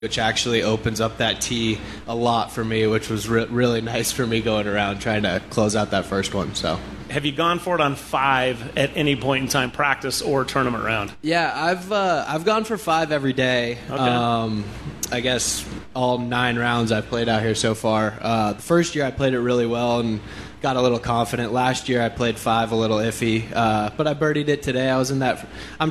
which actually opens up that tee a lot for me, which was really nice for me going around trying to close out that first one. So, have you gone for it on 5 at any point in time, practice or tournament round? Yeah, I've gone for 5 every day. Okay. I guess all 9 rounds I've played out here so far. The first year I played it really well and got a little confident. Last year I played 5 a little iffy, but I birdied it today. I'm